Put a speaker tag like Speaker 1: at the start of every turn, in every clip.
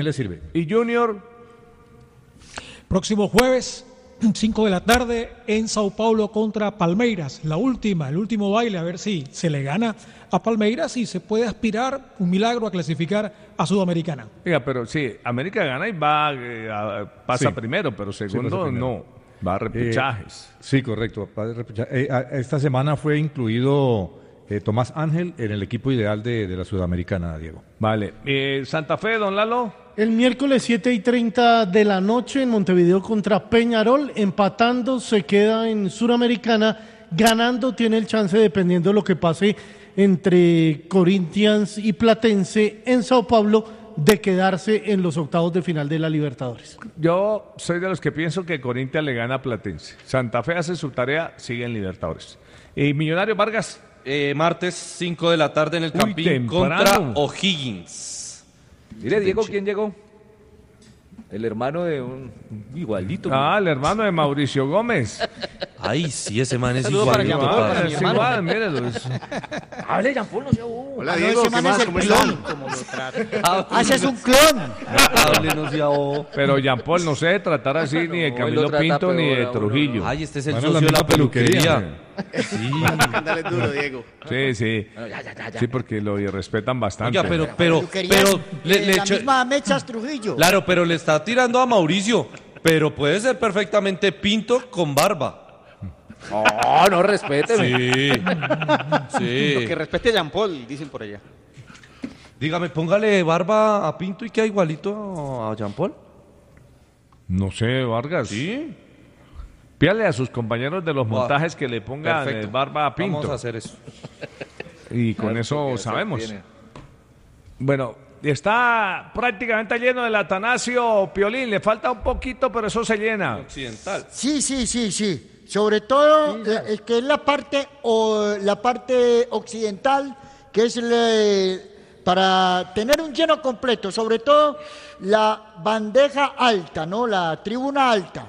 Speaker 1: le sirve.
Speaker 2: ¿Y Junior?
Speaker 3: Próximo jueves, 5 de la tarde, en Sao Paulo contra Palmeiras. El último baile, a ver si se le gana a Palmeiras y se puede aspirar un milagro a clasificar a Sudamericana.
Speaker 2: Oiga, pero sí, América gana y pasa
Speaker 1: Sí.
Speaker 2: primero, pero segundo
Speaker 1: pasa primero.
Speaker 2: no. Va a repechajes.
Speaker 1: Sí, correcto. Esta semana fue incluido Tomás Ángel en el equipo ideal de la Sudamericana, Diego.
Speaker 2: Vale. Santa Fe, don Lalo.
Speaker 4: El miércoles 7:30 de la noche en Montevideo contra Peñarol, empatando se queda en Suramericana, ganando tiene el chance, dependiendo de lo que pase entre Corinthians y Platense en Sao Paulo, de quedarse en los octavos de final de la Libertadores.
Speaker 2: Yo soy de los que pienso que Corinthians le gana a Platense. Santa Fe hace su tarea, sigue en Libertadores. ¿Y Millonario Vargas?
Speaker 5: Martes 5 de la tarde en el Campín
Speaker 2: temprano.
Speaker 5: contra O'Higgins.
Speaker 6: Mire, Diego, ¿quién llegó? El hermano de un igualito.
Speaker 2: El hermano de Mauricio Gómez.
Speaker 5: Ay, sí, ese man es
Speaker 7: Saludo para
Speaker 5: igualito.
Speaker 7: Jean Paul,
Speaker 5: padre.
Speaker 7: para mi
Speaker 2: Es
Speaker 7: hermano.
Speaker 2: igual, mírelo.
Speaker 6: Hable, Jean Paul, no sea bobo.
Speaker 7: Hola,
Speaker 8: No,
Speaker 7: Diego,
Speaker 8: ese
Speaker 7: ¿qué
Speaker 8: man
Speaker 7: más?
Speaker 8: es el
Speaker 7: ¿Cómo
Speaker 8: clon.
Speaker 7: están?
Speaker 8: Como lo trata. Ese es un clon.
Speaker 5: Háblenos ya, oh.
Speaker 2: Pero Jean Paul no se debe tratar así ni de
Speaker 6: No,
Speaker 2: Camilo
Speaker 6: él lo trata
Speaker 2: Pinto ni
Speaker 6: peor
Speaker 2: de
Speaker 6: a uno,
Speaker 2: Trujillo.
Speaker 5: Ay, este es el
Speaker 1: Van a la
Speaker 5: socio de la
Speaker 1: misma peluquería.
Speaker 5: peluquería. Sí.
Speaker 7: Dale duro, Diego.
Speaker 2: Sí, sí.
Speaker 6: Bueno, ya.
Speaker 2: Sí, porque lo irrespetan bastante.
Speaker 5: Oiga, pero
Speaker 8: Peluquería,
Speaker 5: le
Speaker 8: la
Speaker 5: echa-
Speaker 8: misma Mechas Trujillo.
Speaker 5: Claro, pero le está tirando a Mauricio. Pero puede ser perfectamente Pinto con barba.
Speaker 6: No, respéteme.
Speaker 5: Sí.
Speaker 7: Que respete a Jean Paul, dicen por allá.
Speaker 5: Dígame, póngale barba a Pinto y queda igualito a Jean Paul.
Speaker 2: No sé, Vargas.
Speaker 5: Sí.
Speaker 2: Pídale a sus compañeros de los
Speaker 5: Buah.
Speaker 2: montajes que le pongan
Speaker 5: Perfecto.
Speaker 2: barba a Pinto.
Speaker 5: Vamos a hacer eso.
Speaker 2: Y con eso
Speaker 6: Porque
Speaker 2: sabemos.
Speaker 6: tiene.
Speaker 2: Bueno, está prácticamente lleno el Atanasio Piolín. Le falta un poquito, pero eso se llena.
Speaker 5: Occidental.
Speaker 8: Sí. Sobre todo que es la parte occidental, que es para tener un lleno completo, sobre todo la bandeja alta, ¿no? La tribuna alta.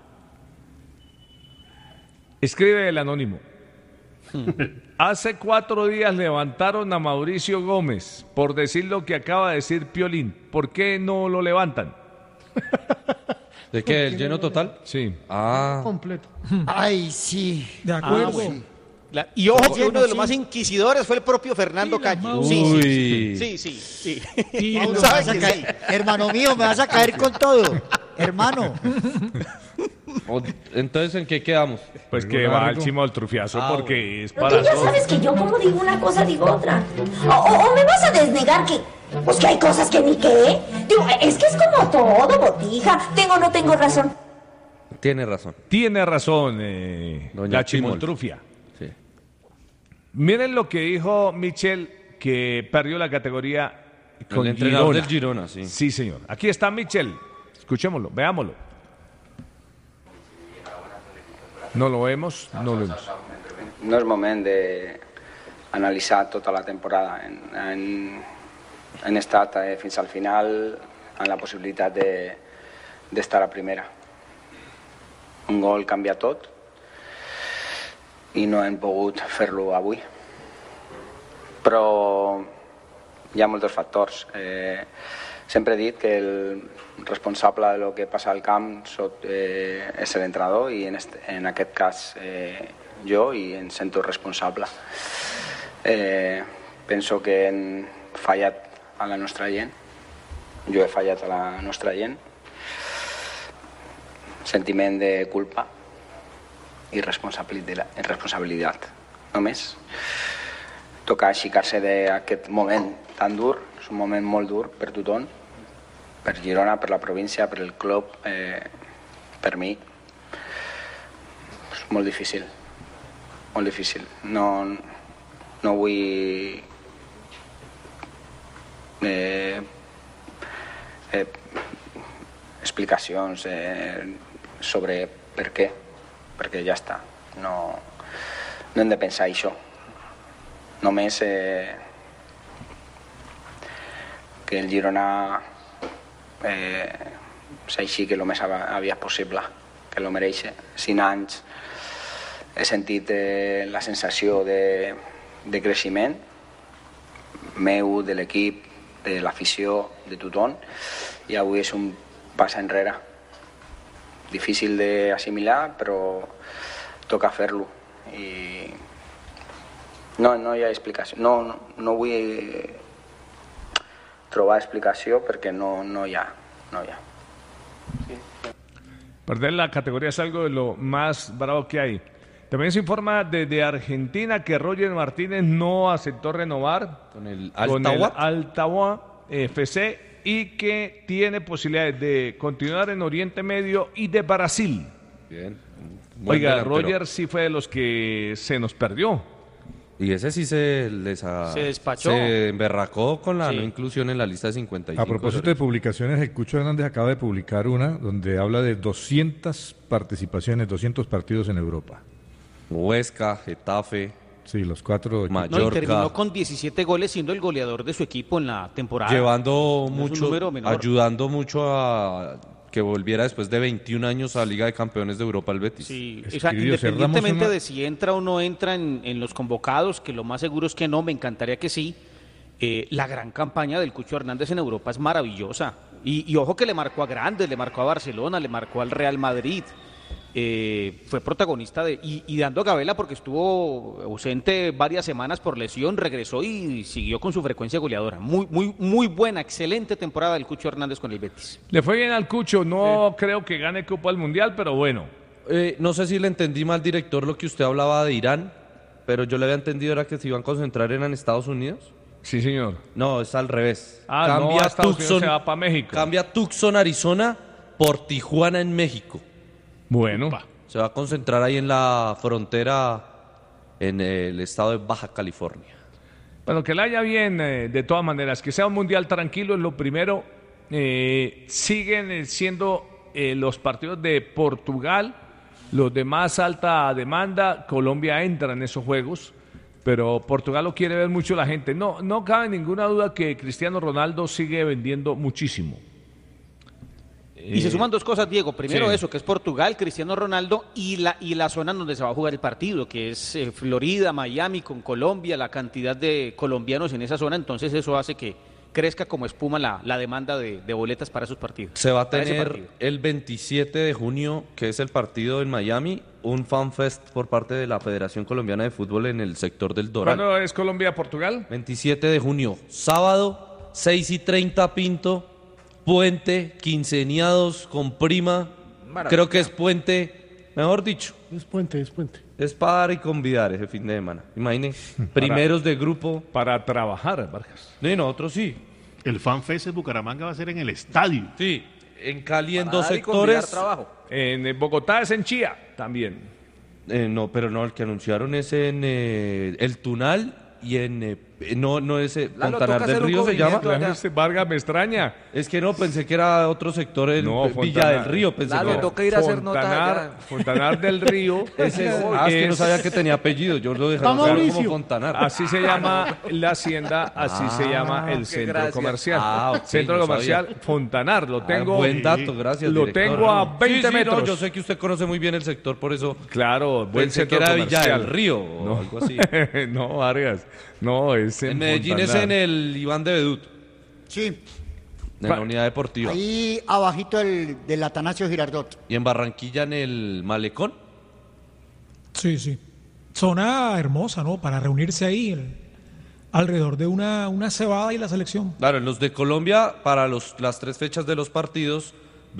Speaker 2: Escribe el anónimo. Hace 4 días levantaron a Mauricio Gómez por decir lo que acaba de decir Piolín. ¿Por qué no lo levantan?
Speaker 5: ¿De qué? ¿El lleno total?
Speaker 2: Sí.
Speaker 5: Ah.
Speaker 4: Completo.
Speaker 8: Ay, sí.
Speaker 3: De acuerdo.
Speaker 8: Sí.
Speaker 7: Y ojo que
Speaker 8: Lleno,
Speaker 7: uno de los
Speaker 8: sí.
Speaker 7: más inquisidores fue el propio Fernando
Speaker 3: Sí, la
Speaker 7: Calle.
Speaker 3: Mau.
Speaker 5: Uy.
Speaker 7: Sí.
Speaker 3: Y
Speaker 7: Uno
Speaker 3: lo-
Speaker 7: sabe
Speaker 8: Vas a
Speaker 7: que
Speaker 8: caer-
Speaker 7: sí.
Speaker 8: Hermano mío, me vas a caer con todo. Hermano.
Speaker 5: Entonces, ¿en qué quedamos?
Speaker 2: Pues que va al chimo del trufiazo porque es
Speaker 9: Pero
Speaker 2: para
Speaker 9: tú ya
Speaker 2: todos.
Speaker 9: sabes que yo como digo una cosa digo otra. O me vas a desnegar que... Pues que hay cosas que ni qué. Digo, es que es como todo, botija. Tengo o no tengo razón.
Speaker 5: Tiene razón.
Speaker 2: Tiene razón,
Speaker 5: Doña
Speaker 2: la
Speaker 5: Chimol.
Speaker 2: chimoltrufia.
Speaker 5: Sí.
Speaker 2: Miren lo que dijo Michel, que perdió la categoría con
Speaker 5: El entrenador
Speaker 2: Girona.
Speaker 5: del Girona, sí.
Speaker 2: Sí, señor. Aquí está Michel. Escuchémoslo, veámoslo. No lo vemos, no lo vemos.
Speaker 10: No és moment d'analitzar tota la temporada. Han estat fins al final en la possibilitat d'estar a primera. Un gol canvia tot i no hem pogut fer-lo avui. Però hi ha molts factors. Sempre he dit que el responsable de lo que passa al camp és l'entrenador i en aquest cas jo i em sento responsable. Penso que hem fallat a la nostra gent, jo he fallat a la nostra gent, sentiment de culpa i responsabilitat. Només toca aixecar-se d'aquest moment tan dur, és un moment molt dur per tothom, per Girona, per la província, per el club, per mi. És molt difícil, molt difícil. No vull explicacions sobre per què, perquè ja està. No hem de pensar això. Només que el Girona s'aixequi el més aviat possible, que lo mereix. 5 anys he sentit la sensació de creixement meu, de l'equip, de l'afició, de tothom, i avui és un pas enrere. Difícil d'assimilar, però toca fer-lo. I no hi ha explicació. No vull trobar explicació perquè no hi ha.
Speaker 2: Perder la categoría es algo de lo más bravo que hay. También se informa desde Argentina que Roger Martínez no aceptó renovar
Speaker 5: Con el
Speaker 2: con el
Speaker 5: Altawat.
Speaker 2: Altawat FC y que tiene posibilidades de continuar en Oriente Medio y de Brasil.
Speaker 5: Bien. Buen
Speaker 2: Oiga,
Speaker 5: delantero.
Speaker 2: Roger sí fue de los que se nos perdió.
Speaker 5: Y ese sí se
Speaker 7: despachó.
Speaker 5: Se emberracó con la
Speaker 7: Sí.
Speaker 5: no inclusión en la lista de 55.
Speaker 1: A propósito de publicaciones, el Cucho Hernández acaba de publicar una donde habla de 200 participaciones, 200 partidos en Europa.
Speaker 5: Huesca, Getafe,
Speaker 1: Sí, los 4 equipos.
Speaker 7: No, y
Speaker 5: Mallorca,
Speaker 7: terminó con 17 goles siendo el goleador de su equipo en la temporada.
Speaker 5: llevando
Speaker 7: No es un
Speaker 5: mucho,
Speaker 7: número menor.
Speaker 5: ayudando mucho a que volviera después de 21 años a Liga de Campeones de Europa el Betis.
Speaker 7: Sí, o sea,
Speaker 1: Escribió,
Speaker 7: independientemente
Speaker 1: cerramos una-
Speaker 7: de si entra o no entra en los convocados, que lo más seguro es que no, me encantaría que sí, la gran campaña del Cucho Hernández en Europa es maravillosa. Y ojo que le marcó a grandes, le marcó a Barcelona, le marcó al Real Madrid. Fue protagonista y dando gabela porque estuvo ausente varias semanas por lesión, regresó y siguió con su frecuencia goleadora. Muy buena, excelente temporada del Cucho Hernández con el Betis.
Speaker 2: Le fue bien al Cucho, no creo que gane Copa del Mundial, pero bueno.
Speaker 5: No sé si le entendí mal, director, lo que usted hablaba de Irán, pero yo le había entendido era que se iban a concentrar en Estados Unidos.
Speaker 2: Sí, señor.
Speaker 5: No, es al revés.
Speaker 2: No a Estados Unidos, se va para México.
Speaker 5: Cambia Tucson, Arizona, por Tijuana en México.
Speaker 2: Bueno.
Speaker 5: Se va a concentrar ahí en la frontera en el estado de Baja California.
Speaker 2: Bueno, que le haya bien, de todas maneras, que sea un mundial tranquilo es lo primero. Siguen siendo los partidos de Portugal, los de más alta demanda. Colombia entra en esos juegos, pero Portugal lo quiere ver mucho la gente. No cabe ninguna duda que Cristiano Ronaldo sigue vendiendo muchísimo.
Speaker 7: Y se suman dos cosas, Diego. Primero
Speaker 2: sí.
Speaker 7: eso, que es Portugal, Cristiano Ronaldo, y la zona en donde se va a jugar el partido, que es Florida, Miami, con Colombia, la cantidad de colombianos en esa zona. Entonces eso hace que crezca como espuma la demanda de boletas para esos partidos.
Speaker 5: Se va a
Speaker 7: Para ese
Speaker 5: tener
Speaker 7: partido.
Speaker 5: el 27 de junio, que es el partido en Miami, un fanfest por parte de la Federación Colombiana de Fútbol en el sector del Doral.
Speaker 2: ¿Cuándo es Colombia-Portugal?
Speaker 5: 27 de junio, sábado, 6:30 Pinto, puente, quinceañados con prima.
Speaker 6: Maravilla.
Speaker 5: Creo que es puente, mejor dicho,
Speaker 4: Es puente.
Speaker 5: es para dar y convidar ese fin de semana. Imaginen, primeros de grupo.
Speaker 2: Para trabajar, Vargas.
Speaker 5: Y nosotros sí.
Speaker 11: El FanFest en Bucaramanga va a ser en el estadio.
Speaker 5: Sí, en Cali en
Speaker 6: Para
Speaker 5: dos
Speaker 6: dar y convidar
Speaker 5: sectores.
Speaker 6: trabajo.
Speaker 2: En Bogotá es en Chía también.
Speaker 5: No, pero no, el que anunciaron es en El Tunal y en... no es
Speaker 6: Lalo,
Speaker 5: Fontanar
Speaker 6: toca
Speaker 5: del
Speaker 6: hacer un
Speaker 5: Río se llama.
Speaker 6: movimiento allá.
Speaker 2: Este Vargas me extraña.
Speaker 5: Es que no, pensé que era otro sector, el
Speaker 2: No,
Speaker 5: Villa
Speaker 2: Fontanar.
Speaker 5: del Río. Pensé
Speaker 6: Lalo,
Speaker 5: que era.
Speaker 6: toca ir a hacer notas allá.
Speaker 2: Fontanar del Río.
Speaker 5: Ese es, es que no sabía que tenía apellido, yo lo dejé
Speaker 4: Está
Speaker 5: como
Speaker 4: Mauricio.
Speaker 5: Fontanar.
Speaker 2: Así se llama la hacienda, así se llama el
Speaker 6: qué
Speaker 2: centro
Speaker 6: gracia.
Speaker 2: comercial.
Speaker 5: Ok,
Speaker 2: Centro
Speaker 5: no
Speaker 2: comercial
Speaker 5: sabía.
Speaker 2: Fontanar, lo tengo.
Speaker 5: Buen dato, gracias.
Speaker 2: Lo
Speaker 5: director.
Speaker 2: tengo a 20
Speaker 5: Sí,
Speaker 2: metros.
Speaker 5: no, yo sé que usted conoce muy bien el sector, por eso
Speaker 2: Claro, buen
Speaker 5: pensé que
Speaker 2: centro
Speaker 5: era Villa
Speaker 2: comercial.
Speaker 5: del Río o algo así.
Speaker 2: No, Vargas. No, es en
Speaker 5: En Medellín es
Speaker 2: Fontanar.
Speaker 5: en el Iván de Bedut,
Speaker 8: Sí,
Speaker 5: en la unidad deportiva.
Speaker 8: ahí abajito del Atanasio Girardot.
Speaker 5: Y en Barranquilla en el Malecón.
Speaker 3: Sí. Zona hermosa, ¿no? Para reunirse ahí alrededor de una cebada y la selección.
Speaker 5: Claro, en los de Colombia, para las 3 fechas de los partidos,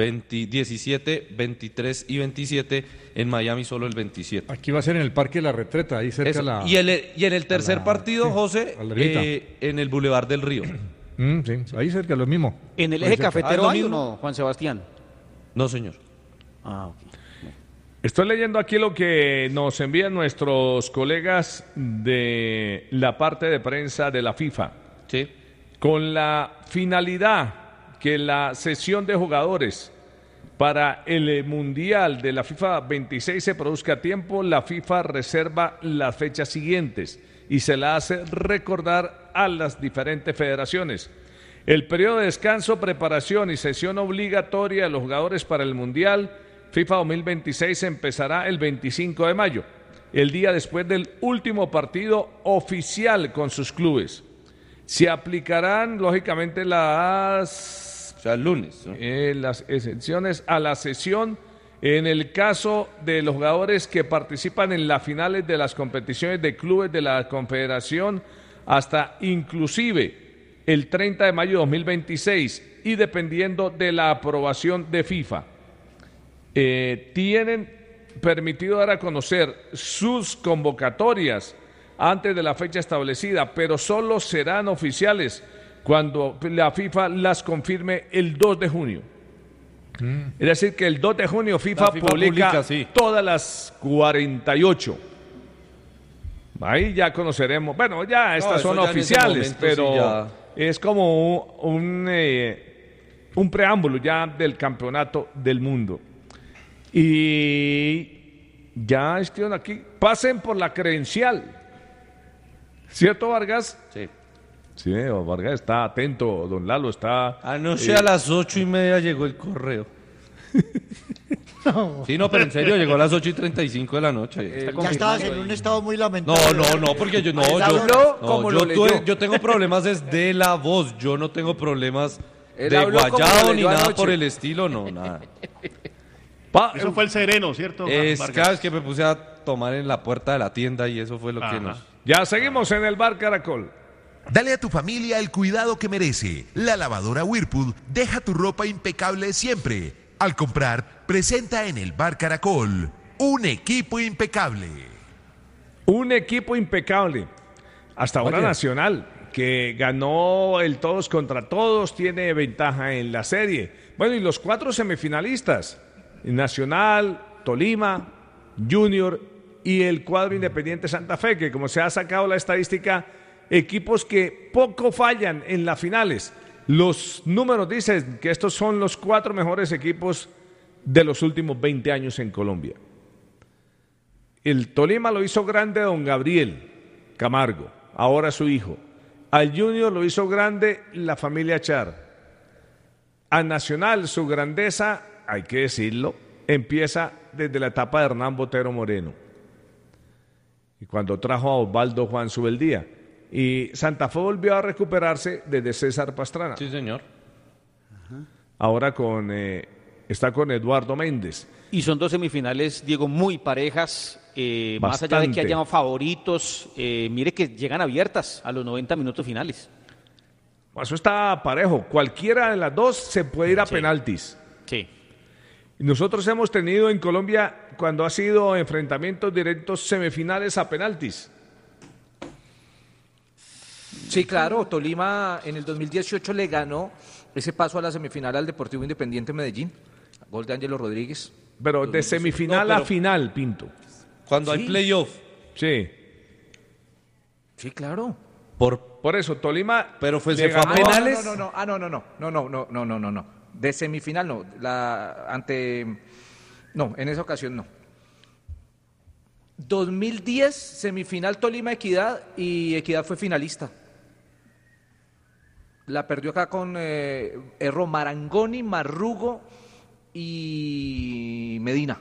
Speaker 5: 17, 23 y 27, en Miami solo el 27.
Speaker 1: Aquí va a ser en el Parque de la Retreta, ahí cerca
Speaker 5: Eso.
Speaker 1: de la...
Speaker 5: Y en el tercer partido,
Speaker 1: sí,
Speaker 5: José,
Speaker 1: a la ermita.
Speaker 5: en el Boulevard del Río.
Speaker 1: Sí, ahí cerca, lo mismo.
Speaker 7: ¿En el
Speaker 1: Ahí
Speaker 7: eje
Speaker 1: cerca.
Speaker 7: cafetero
Speaker 5: lo
Speaker 7: hay o
Speaker 5: mismo.
Speaker 7: no, Juan Sebastián?
Speaker 5: No, señor.
Speaker 7: Ah, ok.
Speaker 2: Estoy leyendo aquí lo que nos envían nuestros colegas de la parte de prensa de la FIFA,
Speaker 5: Sí.
Speaker 2: con la finalidad que la sesión de jugadores para el Mundial de la FIFA 26 se produzca a tiempo. La FIFA reserva las fechas siguientes y se la hace recordar a las diferentes federaciones. El periodo de descanso, preparación y sesión obligatoria de los jugadores para el Mundial FIFA 2026 empezará el 25 de mayo, el día después del último partido oficial con sus clubes. Se aplicarán, lógicamente, las
Speaker 5: sea, el lunes, ¿no?
Speaker 2: Las exenciones a la sesión en el caso de los jugadores que participan en las finales de las competiciones de clubes de la Confederación hasta inclusive el 30 de mayo de 2026 y dependiendo de la aprobación de FIFA. Tienen permitido dar a conocer sus convocatorias antes de la fecha establecida, pero solo serán oficiales cuando la FIFA las confirme el 2 de junio. Es decir, que el 2 de junio FIFA publica sí, todas las 48. Ahí ya conoceremos. Bueno, ya estas son oficiales, pero sí es como un preámbulo ya del campeonato del mundo. Y ya estuvieron aquí. Pasen por la credencial. ¿Cierto, Vargas?
Speaker 5: Sí.
Speaker 2: Sí, Vargas está atento, don Lalo está...
Speaker 5: Anoche a las 8:30 llegó el correo.
Speaker 4: No.
Speaker 5: Sí, no, pero en serio, llegó a las 8:35 de la noche.
Speaker 8: Ya estabas en un estado muy lamentable.
Speaker 5: No, porque yo yo tengo problemas desde la voz, yo no tengo problemas de guayado ni nada por el estilo, no, nada.
Speaker 11: Eso fue el sereno, ¿cierto?
Speaker 5: Cada vez que me puse a tomar en la puerta de la tienda y eso fue lo que nos...
Speaker 2: Ya seguimos en el Bar Caracol.
Speaker 12: Dale a tu familia el cuidado que merece. La lavadora Whirlpool deja tu ropa impecable siempre. Al comprar, presenta en el Bar Caracol un equipo impecable.
Speaker 2: Un equipo impecable. Hasta ahora Nacional, que ganó el todos contra todos, tiene ventaja en la serie. Bueno, y los 4 semifinalistas, Nacional, Tolima, Junior y el cuadro Independiente Santa Fe, que como se ha sacado la estadística, equipos que poco fallan en las finales. Los números dicen que estos son los 4 mejores equipos de los últimos 20 años en Colombia. El Tolima lo hizo grande don Gabriel Camargo, ahora su hijo. Al Junior lo hizo grande la familia Char. A Nacional su grandeza, hay que decirlo, empieza desde la etapa de Hernán Botero Moreno. Y cuando trajo a Osvaldo Juan Subeldía. Y Santa Fe volvió a recuperarse desde César Pastrana.
Speaker 5: Sí, señor.
Speaker 2: Ahora está con Eduardo Méndez.
Speaker 7: Y son 2 semifinales, Diego, muy parejas. Más allá de que hayan favoritos, mire que llegan abiertas a los 90 minutos finales.
Speaker 2: Eso está parejo. Cualquiera de las dos se puede ir a penaltis.
Speaker 7: Sí.
Speaker 2: Nosotros hemos tenido en Colombia, cuando ha sido enfrentamientos directos, semifinales a penaltis.
Speaker 6: Sí, claro, Tolima en el 2018 le ganó ese paso a la semifinal al Deportivo Independiente Medellín, gol de Ángelo Rodríguez.
Speaker 2: Pero de semifinal a final, Pinto.
Speaker 5: Cuando hay playoff.
Speaker 2: Sí.
Speaker 6: Sí, claro.
Speaker 2: Por eso, Tolima...
Speaker 5: Pero fue a penales.
Speaker 6: No. De semifinal no. No, en esa ocasión no. 2010, semifinal Tolima Equidad y Equidad fue finalista. La perdió acá con Erro Marangoni, Marrugo y Medina.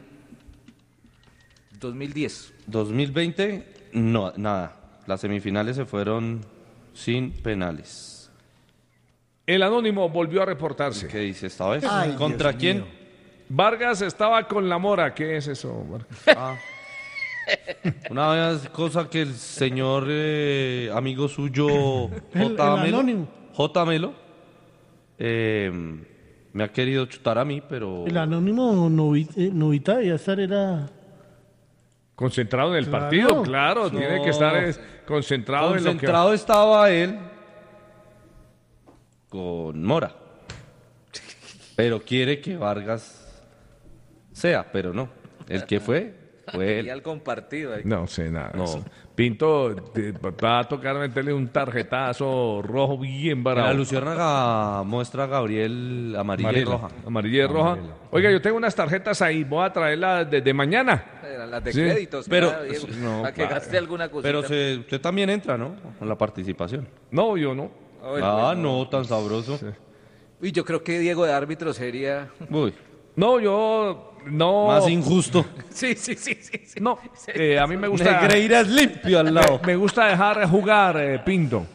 Speaker 6: 2010.
Speaker 5: 2020, no, nada. Las semifinales se fueron sin penales.
Speaker 2: El Anónimo volvió a reportarse.
Speaker 5: ¿Qué dice esta vez?
Speaker 8: Ay,
Speaker 5: ¿Contra
Speaker 8: Dios
Speaker 5: quién?
Speaker 8: mío.
Speaker 2: Vargas estaba con la Mora. ¿Qué es eso, Vargas?
Speaker 5: Una cosa que el señor amigo suyo
Speaker 4: el Anónimo.
Speaker 5: J. Melo me ha querido chutar a mí, pero...
Speaker 4: El Anónimo Novita y estar era...
Speaker 2: Concentrado en el partido, claro.
Speaker 5: No.
Speaker 2: Tiene que estar concentrado en lo que...
Speaker 5: Concentrado estaba él con Mora. Pero quiere que Vargas sea, pero no. El que fue él.
Speaker 6: Y al compartido ahí.
Speaker 2: No sé nada.
Speaker 5: No.
Speaker 2: Pinto va a tocar meterle un tarjetazo rojo bien barato.
Speaker 5: La Luciérnaga muestra a Gabriel amarilla y roja.
Speaker 2: Amarilla y roja. Oiga, yo tengo unas tarjetas ahí. Voy a traerlas desde mañana.
Speaker 6: Eran las de
Speaker 2: Sí.
Speaker 6: créditos.
Speaker 5: Pero-
Speaker 6: ¿verdad, Diego?
Speaker 5: no,
Speaker 6: para que
Speaker 5: claro.
Speaker 6: gaste alguna cosita.
Speaker 5: Pero usted también entra, ¿no? Con la participación.
Speaker 2: No, yo no.
Speaker 6: Ay,
Speaker 5: No, tan sabroso.
Speaker 6: Uy, yo creo que Diego de árbitro sería...
Speaker 5: Uy,
Speaker 2: No, yo no.
Speaker 5: más injusto.
Speaker 6: Sí.
Speaker 2: No, a mí me gusta.
Speaker 5: Negreira es limpio al lado.
Speaker 2: Me gusta dejar jugar, Pinto.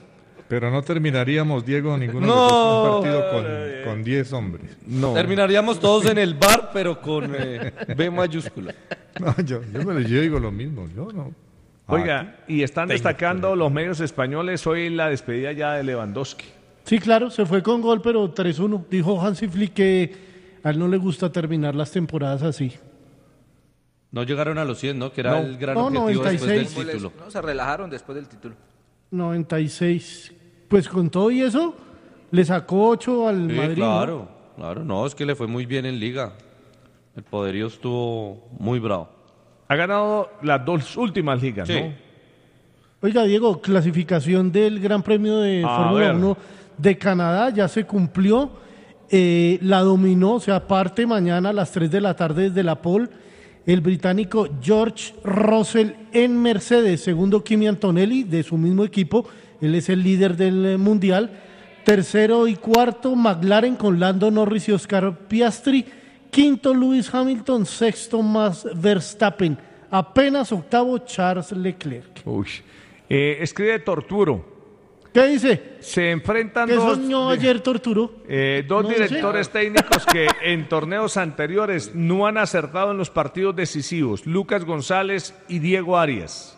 Speaker 1: Pero no terminaríamos, Diego, ninguno
Speaker 5: No.
Speaker 1: de nosotros un partido con 10 hombres.
Speaker 2: No.
Speaker 5: Terminaríamos todos en el bar, pero con B mayúscula.
Speaker 1: No, yo digo lo mismo, yo no.
Speaker 2: Oiga, y están destacando los medios españoles hoy la despedida ya de Lewandowski.
Speaker 4: Sí, claro, se fue con gol, pero 3-1. Dijo Hansi Flick que a él no le gusta terminar las temporadas así.
Speaker 5: No llegaron a los 100, ¿no? Que era el gran
Speaker 4: no,
Speaker 5: objetivo
Speaker 4: 96.
Speaker 5: después del título.
Speaker 6: No, se relajaron después del título.
Speaker 4: 96. Pues con todo y eso, le sacó 8 al
Speaker 5: Sí,
Speaker 4: Madrid.
Speaker 5: claro, claro. No, es que le fue muy bien en Liga. El poderío estuvo muy bravo.
Speaker 2: Ha ganado las 2 últimas ligas,
Speaker 5: Sí.
Speaker 2: ¿no?
Speaker 4: Oiga, Diego, clasificación del Gran Premio de
Speaker 2: A
Speaker 4: Fórmula
Speaker 2: ver.
Speaker 4: 1 de Canadá ya se cumplió. La dominó, o sea, parte mañana a las 3 de la tarde desde la pole, el británico George Russell en Mercedes, segundo Kimi Antonelli de su mismo equipo, él es el líder del mundial, tercero y cuarto McLaren con Lando Norris y Oscar Piastri, quinto Lewis Hamilton, sexto Max Verstappen, apenas octavo Charles Leclerc.
Speaker 2: Uy. Escribe Torturo.
Speaker 4: ¿Qué dice?
Speaker 2: Se enfrentan
Speaker 4: ¿Qué
Speaker 2: dos,
Speaker 4: soñó ayer Torturo?
Speaker 2: dos
Speaker 4: No
Speaker 2: directores
Speaker 4: sé.
Speaker 2: técnicos que en torneos anteriores no han acertado en los partidos decisivos, Lucas González y Diego Arias.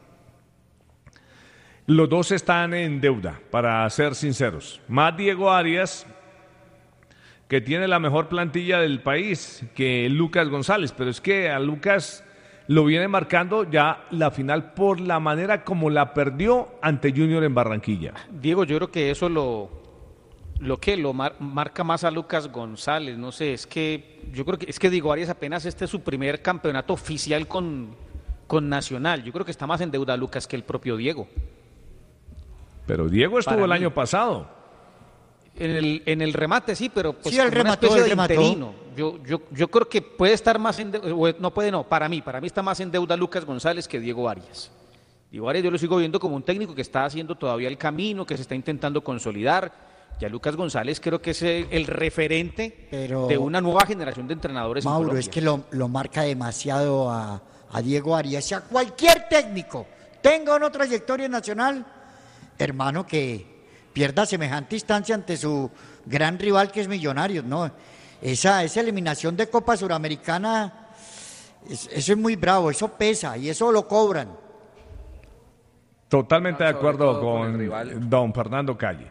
Speaker 2: Los dos están en deuda, para ser sinceros. Más Diego Arias, que tiene la mejor plantilla del país que Lucas González, pero es que a Lucas lo viene marcando ya la final por la manera como la perdió ante Junior en Barranquilla.
Speaker 7: Diego, yo creo que eso lo marca más a Lucas González, no sé, es que yo creo que Diego Arias apenas este es su primer campeonato oficial con Nacional, yo creo que está más en deuda Lucas que el propio Diego.
Speaker 2: Pero Diego estuvo
Speaker 7: Para
Speaker 2: el
Speaker 7: mí.
Speaker 2: año pasado.
Speaker 7: En el remate sí, pero pues
Speaker 8: Sí, él
Speaker 7: como una
Speaker 8: remató,
Speaker 7: especie
Speaker 8: él
Speaker 7: de
Speaker 8: remató.
Speaker 7: interino. Yo creo que puede estar más en deuda, para mí está más en deuda Lucas González que Diego Arias. Diego Arias yo lo sigo viendo como un técnico que está haciendo todavía el camino, que se está intentando consolidar. Ya Lucas González creo que es el referente
Speaker 8: Pero,
Speaker 7: de una nueva generación de entrenadores en
Speaker 8: Mauro,
Speaker 7: Colombia.
Speaker 8: es que lo marca demasiado a Diego Arias. Si a cualquier técnico tenga una trayectoria nacional, hermano, que pierda semejante instancia ante su gran rival que es Millonarios, ¿no? Esa eliminación de Copa Suramericana, eso es muy bravo, eso pesa y eso lo cobran.
Speaker 2: Totalmente de
Speaker 6: sobre
Speaker 2: acuerdo
Speaker 6: todo con el rival.
Speaker 2: con don Fernando Calle.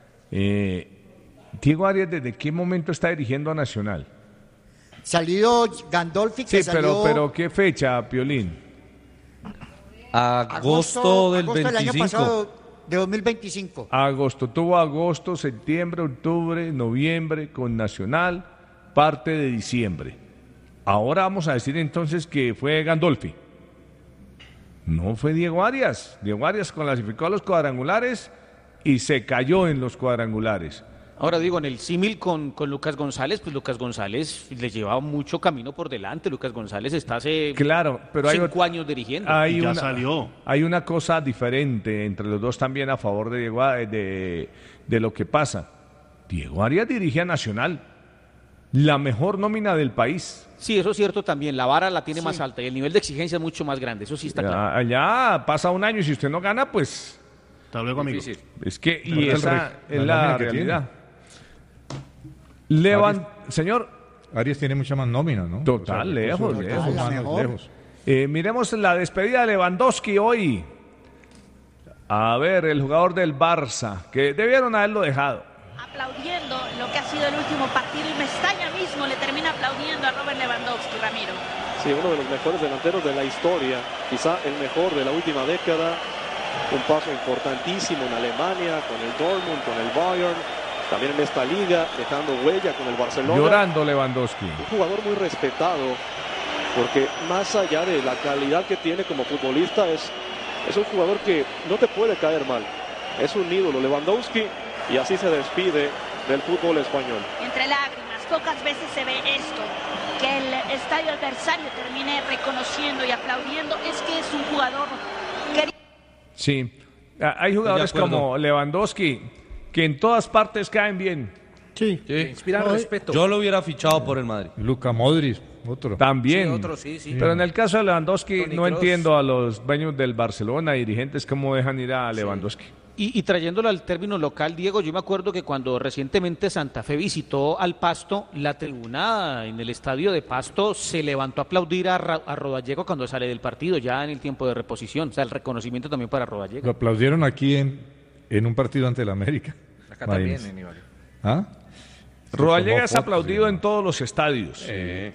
Speaker 2: Diego Arias, ¿desde qué momento está dirigiendo a Nacional?
Speaker 8: Salido Gandolfi, que
Speaker 2: Sí,
Speaker 8: salió
Speaker 2: pero ¿qué fecha, Piolín?
Speaker 5: Agosto del
Speaker 8: agosto del año
Speaker 5: 25.
Speaker 8: pasado, de 2025.
Speaker 2: Agosto, tuvo agosto, septiembre, octubre, noviembre con Nacional, parte de diciembre. Ahora vamos a decir entonces que fue Gandolfi. No fue Diego Arias. Diego Arias clasificó a los cuadrangulares y se cayó en los cuadrangulares.
Speaker 7: Ahora digo, en el símil con Lucas González, pues Lucas González le llevaba mucho camino por delante. Lucas González está hace
Speaker 2: Claro, pero hay
Speaker 7: 5 años dirigiendo.
Speaker 2: Hay
Speaker 11: Ya
Speaker 2: una,
Speaker 11: salió.
Speaker 2: Hay una cosa diferente entre los dos también a favor de Diego, de lo que pasa. Diego Arias dirige a Nacional, la mejor nómina del país.
Speaker 7: Sí, eso es cierto también. La vara la tiene más alta y el nivel de exigencia es mucho más grande. Eso sí está claro.
Speaker 2: Allá pasa un año y si usted no gana, pues
Speaker 11: Hasta luego, amigo.
Speaker 6: Difícil.
Speaker 2: es que
Speaker 1: Pero
Speaker 2: y
Speaker 1: es
Speaker 2: esa es
Speaker 1: la
Speaker 2: la
Speaker 1: nómina que
Speaker 2: realidad. Señor,
Speaker 1: Arias tiene mucha más nómina, ¿no?
Speaker 2: Total, lejos,
Speaker 1: recursos
Speaker 2: lejos.
Speaker 1: humanos,
Speaker 8: La mejor.
Speaker 1: lejos.
Speaker 2: Miremos la despedida de Lewandowski hoy. A ver, el jugador del Barça, que debieron haberlo dejado.
Speaker 13: Aplaudiendo lo que ha sido el último partido y Mestalla mismo le termina aplaudiendo a Robert Lewandowski, Ramiro.
Speaker 14: Sí, uno de los mejores delanteros de la historia, quizá el mejor de la última década. Un paso importantísimo en Alemania, con el Dortmund, con el Bayern, también en esta liga, dejando huella con el Barcelona.
Speaker 2: Llorando Lewandowski.
Speaker 14: Un jugador muy respetado, porque más allá de la calidad que tiene como futbolista, es un jugador que no te puede caer mal. Es un ídolo Lewandowski y así se despide del fútbol español.
Speaker 13: Entre lágrimas, pocas veces se ve esto, que el estadio adversario termine reconociendo y aplaudiendo. Es que es un jugador querido.
Speaker 2: Sí, hay jugadores
Speaker 5: Estoy de acuerdo.
Speaker 2: como Lewandowski que en todas partes caen bien.
Speaker 4: Sí.
Speaker 6: Inspiran respeto.
Speaker 5: Yo lo hubiera fichado por el Madrid.
Speaker 1: Luka Modric, otro.
Speaker 2: También.
Speaker 6: Sí, otro, sí.
Speaker 2: Pero en el caso de Lewandowski
Speaker 6: Toni
Speaker 2: no
Speaker 6: Kroos.
Speaker 2: entiendo a los dueños del Barcelona, dirigentes, cómo dejan ir a Lewandowski.
Speaker 7: Y trayéndolo al término local, Diego, yo me acuerdo que cuando recientemente Santa Fe visitó al Pasto, la tribuna en el estadio de Pasto se levantó a aplaudir a Rodallega cuando sale del partido, ya en el tiempo de reposición. O sea, el reconocimiento también para Rodallega.
Speaker 1: Lo aplaudieron aquí en un partido ante el América.
Speaker 6: Acá también, Aníbal.
Speaker 1: ¿Ah?
Speaker 2: Rodallega es aplaudido en todos los estadios.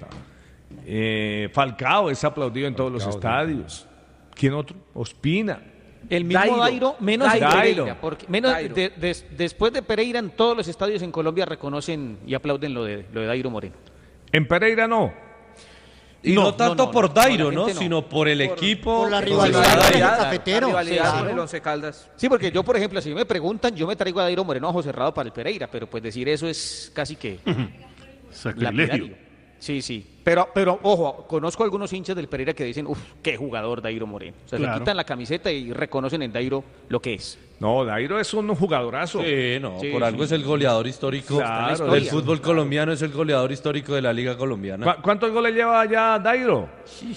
Speaker 2: Falcao es aplaudido en todos los estadios. ¿Quién otro? Ospina.
Speaker 7: El mismo Dairo, menos en Pereira, porque después de Pereira en todos los estadios en Colombia reconocen y aplauden lo de Dairo Moreno.
Speaker 2: En Pereira no.
Speaker 5: Y no tanto por Dairo, ¿no? Sino por el equipo.
Speaker 8: Por la rivalidad del cafetero.
Speaker 6: La rivalidad con el Once Caldas.
Speaker 7: Sí, porque yo, por ejemplo, si me preguntan, yo me traigo a Dairo Moreno a José Cerrado para el Pereira, pero pues decir eso es casi que
Speaker 11: sacrilegio.
Speaker 7: Sí. Pero ojo, conozco algunos hinchas del Pereira que dicen, qué jugador Dairo Moreno. O sea, se quitan la camiseta y reconocen en Dairo lo que es.
Speaker 2: No, Dairo es un jugadorazo.
Speaker 5: Por algo es el goleador histórico del fútbol colombiano, es el goleador histórico de la Liga Colombiana.
Speaker 2: ¿Cuántos goles lleva ya Dairo?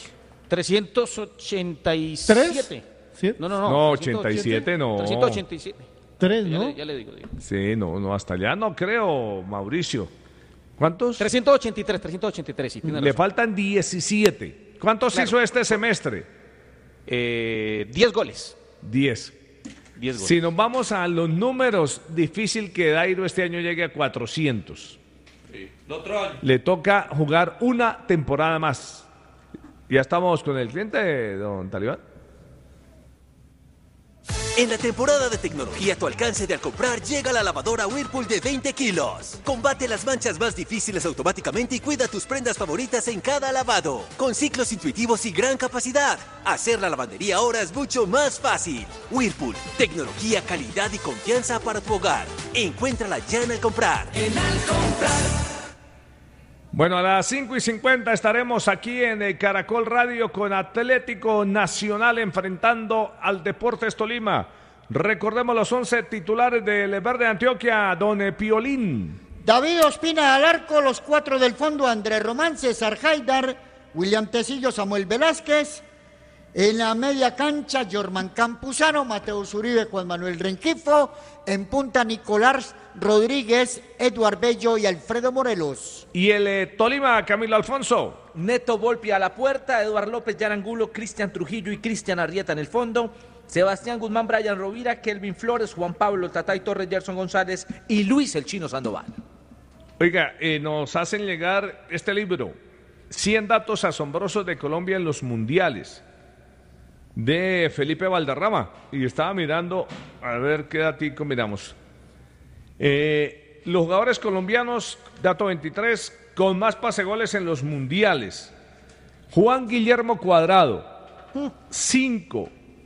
Speaker 7: 387.
Speaker 4: ¿Sí?
Speaker 2: No, 87 no.
Speaker 7: 387.
Speaker 4: 3, ¿no?
Speaker 7: Ya le digo.
Speaker 2: Sí, no, hasta allá no creo, Mauricio. ¿Cuántos?
Speaker 7: 383, sí.
Speaker 2: Le faltan 17. ¿Cuántos hizo este semestre?
Speaker 7: 10 goles.
Speaker 2: 10 goles. Si nos vamos a los números, difícil que Dairo este año llegue a 400.
Speaker 5: Sí. El otro año.
Speaker 2: Le toca jugar una temporada más. Ya estamos con el cliente, don Talibán.
Speaker 15: En la temporada de tecnología a tu alcance de al comprar llega la lavadora Whirlpool de 20 kilos. Combate las manchas más difíciles automáticamente y cuida tus prendas favoritas en cada lavado. Con ciclos intuitivos y gran capacidad. Hacer la lavandería ahora es mucho más fácil. Whirlpool, tecnología, calidad y confianza para tu hogar. Encuéntrala ya en Al Comprar.
Speaker 2: Bueno, a las 5:50 estaremos aquí en Caracol Radio con Atlético Nacional enfrentando al Deportes Tolima. Recordemos los 11 titulares del Verde Antioquia, don Piolín.
Speaker 8: David Ospina al arco, los 4 del fondo, Andrés Román, César Haidar, William Tecillo, Samuel Velázquez. En la media cancha, Jorman Campuzano, Mateus Uribe, Juan Manuel Renquifo. En punta, Nicolás Rodríguez, Eduard Bello y Alfredo Morelos.
Speaker 2: Y el Tolima, Camilo Alfonso.
Speaker 6: Neto Volpi a la puerta, Eduard López, Jan Angulo, Cristian Trujillo y Cristian Arrieta en el fondo. Sebastián Guzmán, Brian Rovira, Kelvin Flores, Juan Pablo Tatay Torres, Gerson González y Luis el Chino Sandoval.
Speaker 2: Oiga, nos hacen llegar este libro, 100 datos asombrosos de Colombia en los mundiales, de Felipe Valderrama. Y estaba mirando, a ver qué datico miramos. Los jugadores colombianos, dato 23, con más pasegoles en los mundiales. Juan Guillermo Cuadrado, 5.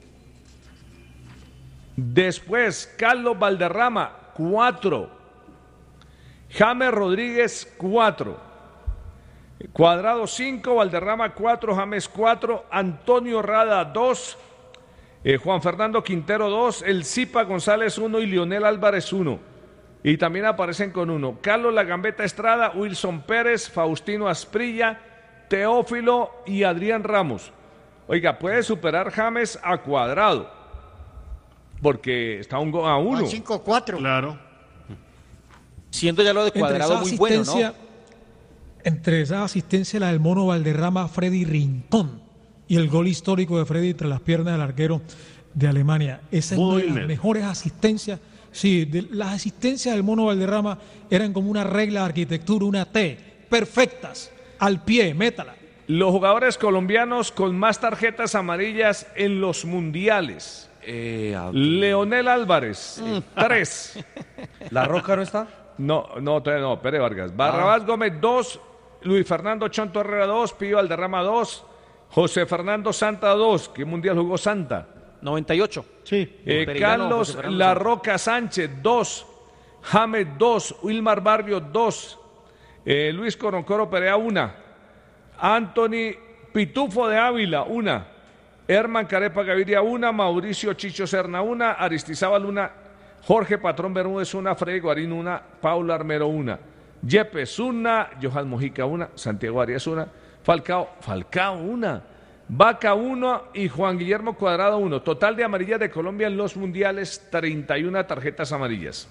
Speaker 2: Después, Carlos Valderrama, 4. James Rodríguez, 4. Cuadrado, 5. Valderrama, 4. James, 4. Antonio Rada, 2. Juan Fernando Quintero, 2. El Zipa González, 1. Y Lionel Álvarez, 1. Y también aparecen con 1. Carlos La Gambeta Estrada, Wilson Pérez, Faustino Asprilla, Teófilo y Adrián Ramos. Oiga, puede superar James a Cuadrado, porque está a 1.
Speaker 8: 5-4.
Speaker 11: Claro.
Speaker 7: Siendo ya lo de Cuadrado muy bueno, ¿no?
Speaker 3: Entre esa asistencia, la del Mono Valderrama, Freddy Rincón, y el gol histórico de Freddy entre las piernas del arquero de Alemania. Esa es una de las mejores asistencias. Sí, las asistencias del Mono Valderrama eran como una regla de arquitectura, una T, perfectas, al pie, métala.
Speaker 2: Los jugadores colombianos con más tarjetas amarillas en los mundiales. Leonel Álvarez, 3.
Speaker 5: ¿La Roca no está?
Speaker 2: No, todavía no, Pérez Vargas. Barrabás Gómez, 2. Luis Fernando Chonto Herrera, 2. Pío Valderrama, 2. José Fernando Santa, 2. ¿Qué mundial jugó Santa?
Speaker 7: 98.
Speaker 4: Sí.
Speaker 2: Carlos La Roca Sánchez, 2. James, 2. Wilmar Barrio, 2. Luis Coroncoro Perea, 1. Anthony Pitufo de Ávila, 1. Herman Carepa Gaviria, 1. Mauricio Chicho Serna, 1. Aristizábal, 1. Jorge Patrón Bermúdez, 1. Freddy Guarín, 1. Paula Armero, 1. Yepes, 1. Johan Mojica, 1. Santiago Arias, 1. Falcao, 1. Vaca 1 y Juan Guillermo Cuadrado 1. Total de amarillas de Colombia en los mundiales, 31 tarjetas amarillas.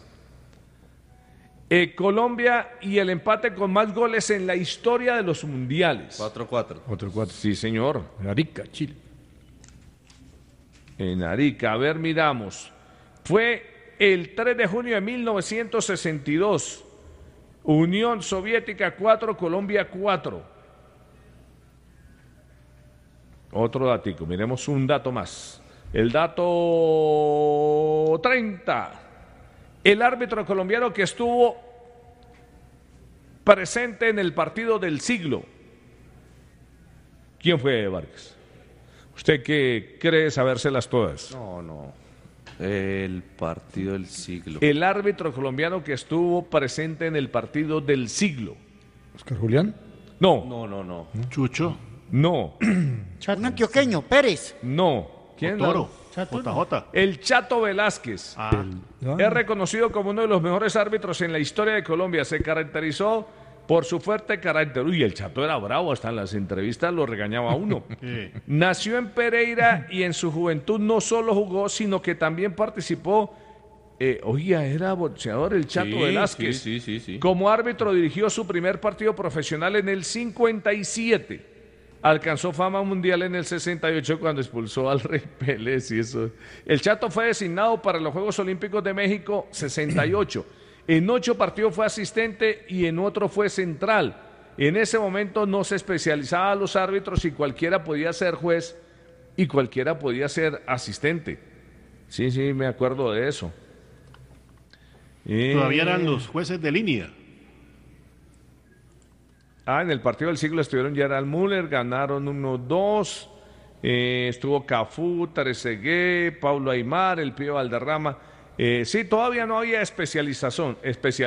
Speaker 2: Colombia y el empate con más goles en la historia de los mundiales.
Speaker 5: 4-4.
Speaker 2: 4-4. Sí, señor.
Speaker 1: En Arica, Chile.
Speaker 2: En Arica. A ver, miramos. Fue el 3 de junio de 1962. Unión Soviética 4, Colombia 4. Otro datico, miremos un dato más. El dato 30. El árbitro colombiano que estuvo presente en el partido del siglo. ¿Quién fue, Vargas? ¿Usted qué cree sabérselas todas?
Speaker 5: No. El partido del siglo.
Speaker 2: El árbitro colombiano que estuvo presente en el partido del siglo.
Speaker 1: ¿Oscar Julián?
Speaker 2: No.
Speaker 5: No.
Speaker 11: Chucho.
Speaker 2: No.
Speaker 8: Un antioqueño, Pérez.
Speaker 2: No. ¿Quién?
Speaker 11: Toro. JJ.
Speaker 2: El Chato Velázquez. Es reconocido como uno de los mejores árbitros en la historia de Colombia. Se caracterizó por su fuerte carácter. Uy, el Chato era bravo, hasta en las entrevistas lo regañaba a uno. Nació en Pereira y en su juventud no solo jugó, sino que también participó. Era boxeador el Chato Velázquez.
Speaker 5: Sí.
Speaker 2: Como árbitro dirigió su primer partido profesional en el 57. Alcanzó fama mundial en el 68 cuando expulsó al Rey Pérez y eso. El Chato fue designado para los Juegos Olímpicos de México 68. En 8 partidos fue asistente y en otro fue central. En ese momento no se especializaba a los árbitros y cualquiera podía ser juez y cualquiera podía ser asistente. Sí, me acuerdo de eso.
Speaker 11: Todavía eran los jueces de línea.
Speaker 2: En el partido del siglo estuvieron Gerald Müller, ganaron 1-2, estuvo Cafú, Trezeguet, Paulo Aimar, el Pío Valderrama. Sí, todavía no había especialización.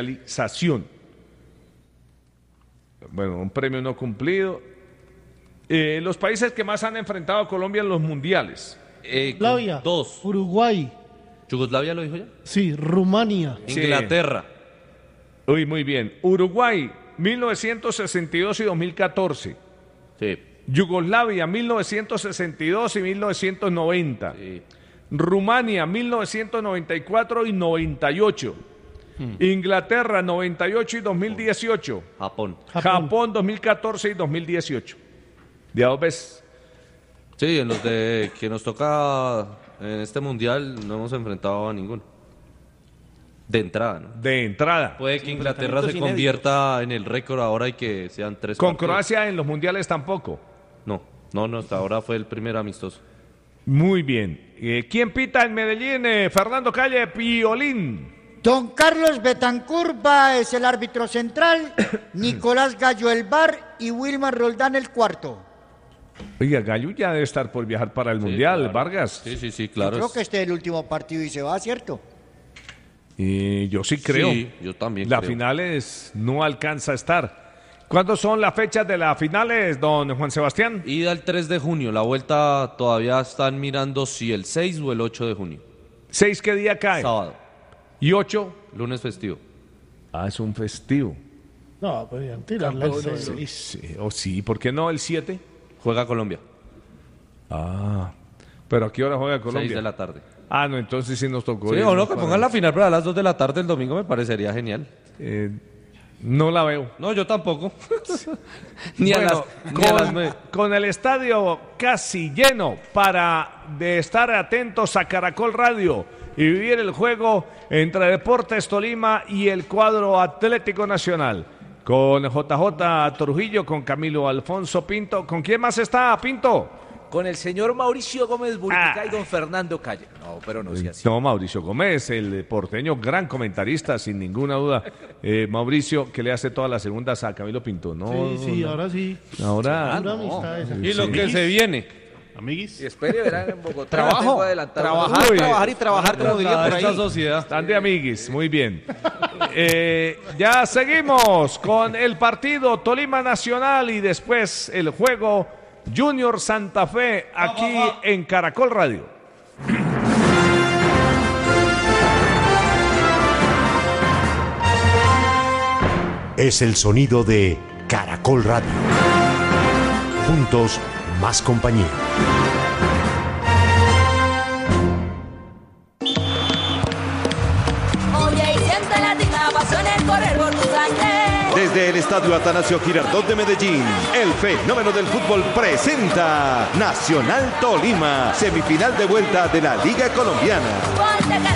Speaker 2: Bueno, un premio no cumplido. Los países que más han enfrentado a Colombia en los mundiales.
Speaker 4: Yugoslavia,
Speaker 5: 2.
Speaker 4: Uruguay.
Speaker 5: ¿Yugoslavia lo dijo ya?
Speaker 4: Sí, Rumania.
Speaker 5: Inglaterra.
Speaker 2: Uy, muy bien. Uruguay, 1962 y 2014.
Speaker 5: Sí.
Speaker 2: Yugoslavia, 1962 y 1990.
Speaker 5: Sí.
Speaker 2: Rumania, 1994 y 98. Inglaterra, 98 y 2018. Japón, 2014 y 2018. De a 2 veces.
Speaker 5: Sí, en los de que nos toca en este mundial no hemos enfrentado a ninguno. De entrada, ¿no?
Speaker 2: De entrada.
Speaker 5: Puede que Inglaterra se convierta en el récord ahora y que sean 3
Speaker 2: Con
Speaker 5: partidos.
Speaker 2: Croacia en los mundiales tampoco.
Speaker 5: No, hasta ahora fue el primer amistoso.
Speaker 2: Muy bien. ¿Quién pita en Medellín? Fernando Calle, Piolín.
Speaker 8: Don Carlos Betancur es el árbitro central, Nicolás Gallo el VAR y Wilmar Roldán el cuarto.
Speaker 2: Oiga, Gallo ya debe estar por viajar para el mundial,
Speaker 5: claro.
Speaker 2: Vargas.
Speaker 5: Sí, claro.
Speaker 8: Yo creo que este es el último partido y se va, ¿cierto?
Speaker 2: Yo sí creo.
Speaker 5: Sí, yo también
Speaker 2: las
Speaker 5: creo.
Speaker 2: Finales no alcanza a estar. ¿Cuándo son las fechas de las finales, don Juan Sebastián?
Speaker 5: Ida el 3 de junio. La vuelta todavía están mirando si el 6 o el 8 de junio.
Speaker 2: ¿6 qué día cae?
Speaker 5: Sábado.
Speaker 2: ¿Y 8?
Speaker 5: Lunes festivo.
Speaker 2: Es un festivo.
Speaker 4: No, podrían tirarle el 6.
Speaker 2: Sí, ¿por qué no el 7?
Speaker 5: Juega Colombia.
Speaker 2: ¿Pero a qué hora juega Colombia?
Speaker 5: 6 de la tarde.
Speaker 2: No, entonces sí nos tocó.
Speaker 5: Sí, o no, que pongan la final para las 2 de la tarde el domingo me parecería genial.
Speaker 2: No la veo.
Speaker 5: No, yo tampoco.
Speaker 2: Ni a las 9. Con el estadio casi lleno para de estar atentos a Caracol Radio y vivir el juego entre Deportes Tolima y el cuadro Atlético Nacional. Con JJ Trujillo, con Camilo Alfonso Pinto. ¿Con quién más está, Pinto?
Speaker 6: Con el señor Mauricio Gómez Buritica y don Fernando Calle. No, pero no sea así.
Speaker 2: No, Mauricio Gómez, el porteño, gran comentarista, sin ninguna duda. Mauricio, que le hace todas las segundas a Camilo Pinto, ¿no?
Speaker 4: Sí, ahora sí.
Speaker 2: Ahora.
Speaker 5: Y lo que se viene.
Speaker 11: Amiguis.
Speaker 6: Y espere, verán en Bogotá.
Speaker 7: Trabajar, como diría por ahí.
Speaker 5: Esta sociedad.
Speaker 2: Están de amiguis, muy bien. Ya seguimos con el partido Tolima Nacional y después el juego Junior Santa Fe aquí en Caracol Radio.
Speaker 16: Es el sonido de Caracol Radio. Juntos más compañía.
Speaker 9: Oye, y siente la pasión en correr por tu sangre.
Speaker 17: Desde el Estadio Atanasio Girardot de Medellín, el fenómeno del fútbol presenta Nacional Tolima, semifinal de vuelta de la Liga Colombiana.